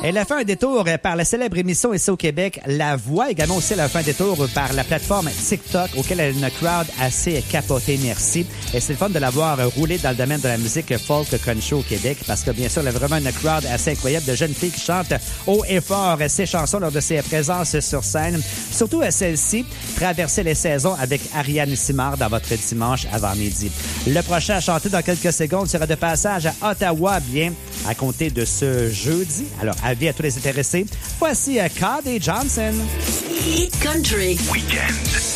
Elle a fait un détour par la célèbre émission ici au Québec, La Voix. Également aussi, elle a fait un détour par la plateforme TikTok, auquel elle a une crowd assez capotée, merci. Et c'est le fun de l'avoir roulé dans le domaine de la musique folk country au Québec, parce que bien sûr, elle a vraiment une crowd assez incroyable de jeunes filles qui chantent haut et fort ses chansons lors de ses présences sur scène. Surtout celle-ci, Traverser les saisons avec Ariane Simard dans votre dimanche avant midi. Le prochain à chanter dans quelques secondes sera de passage à Ottawa, bien à compter de ce jeudi. Alors, avis à tous les intéressés. Voici Cody Johnson. Hit Country Weekend.